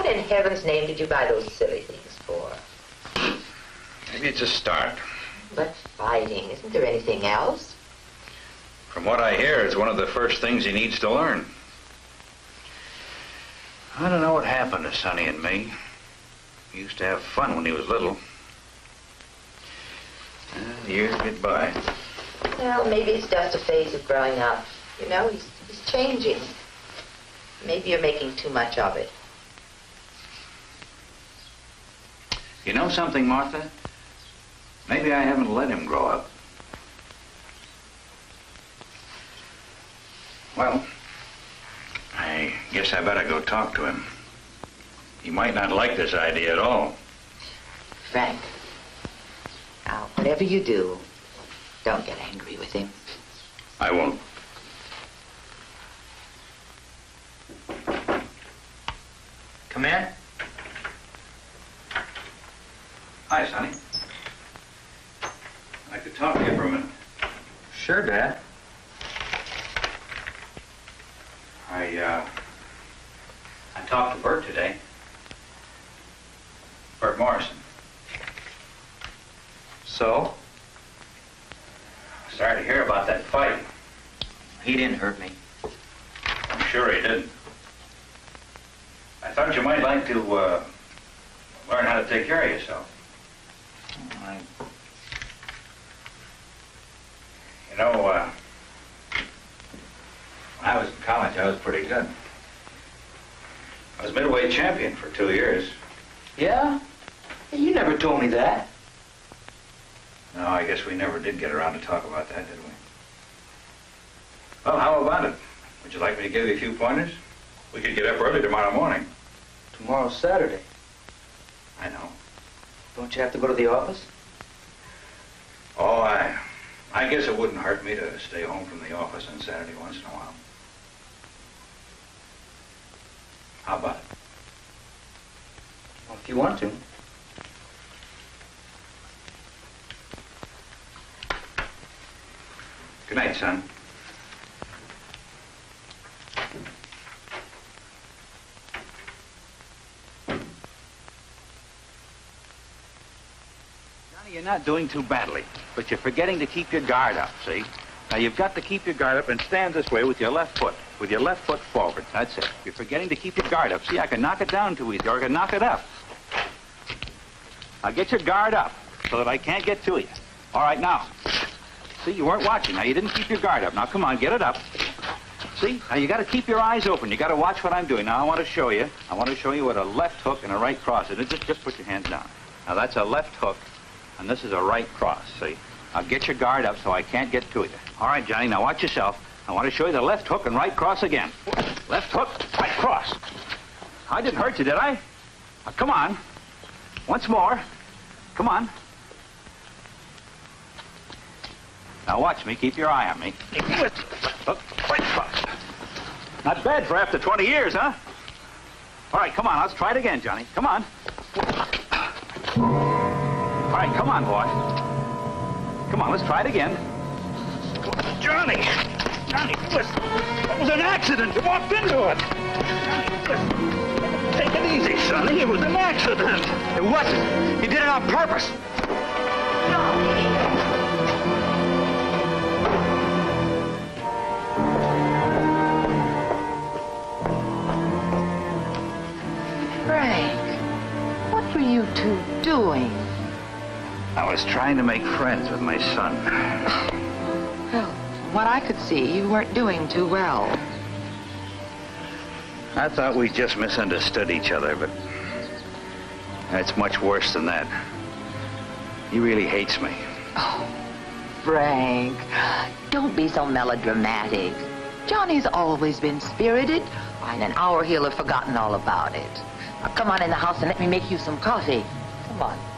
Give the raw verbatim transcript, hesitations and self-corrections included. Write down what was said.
What in heaven's name did you buy those silly things for? Maybe it's a start. But fighting, isn't there anything else? From what I hear, it's one of the first things he needs to learn. I don't know what happened to Sonny and me. He used to have fun when he was little. Uh, the years get by. Well, maybe it's just a phase of growing up. You know, he's, he's changing. Maybe you're making too much of it. You know something, Martha? Maybe I haven't let him grow up. Well, I guess I better go talk to him. He might not like this idea at all. Frank, now, whatever you do, don't get angry with him. I won't. Come in. Hi, Sonny. I could talk to you for a minute. Sure, Dad. I, uh, I talked to Bert today. Bert Morrison. So? Sorry to hear about that fight. He didn't hurt me. I'm sure he didn't. I thought you might like to, uh, learn how to take care of yourself. I... You know, uh, when I was in college, I was pretty good. I was middleweight champion for two years. Yeah? You never told me that. No, I guess we never did get around to talk about that, did we? Well, how about it? Would you like me to give you a few pointers? We could get up early tomorrow morning. Tomorrow's Saturday. I know. Don't you have to go to the office? Oh, I... I guess it wouldn't hurt me to stay home from the office on Saturday once in a while. How about it? Well, if you want to. Good night, son. Johnny, you're not doing too badly, but you're forgetting to keep your guard up, see? Now, you've got to keep your guard up and stand this way with your left foot. With your left foot forward. That's it. You're forgetting to keep your guard up. See, I can knock it down too easy, or I can knock it up. Now, get your guard up so that I can't get to you. All right, now. See, you weren't watching. Now, you didn't keep your guard up. Now, come on, get it up. See? Now, you got to keep your eyes open. You got to watch what I'm doing. Now, I want to show you. I want to show you what a left hook and a right cross is. Just, just put your hands down. Now, that's a left hook, and this is a right cross, see? Now, get your guard up so I can't get to you. All right, Johnny, now watch yourself. I want to show you the left hook and right cross again. Left hook, right cross. I didn't hurt you, did I? Now, come on. Once more. Come on. Now watch me. Keep your eye on me. Left hook, right cross. Not bad for after twenty years, huh? All right, come on. Let's try it again, Johnny. Come on. All right, come on, boy. Come on, let's try it again. Johnny! Johnny, listen. That was an accident. You walked into it. Johnny, listen. Take it easy, Sonny. It was an accident. It wasn't. You did it on purpose. Frank, what were you two doing? I was trying to make friends with my son. Well, from what I could see, you weren't doing too well. I thought we just misunderstood each other, but it's much worse than that. He really hates me. Oh, Frank, don't be so melodramatic. Johnny's always been spirited. In an hour, he'll have forgotten all about it. Now, come on in the house and let me make you some coffee. Come on.